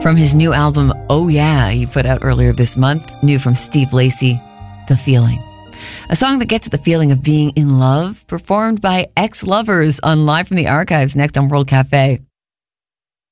from his new album, Oh Yeah, he put out earlier this month. New from Steve Lacy, The Feeling. A song that gets at the feeling of being in love, performed by ex-lovers on Live from the Archives next on World Cafe.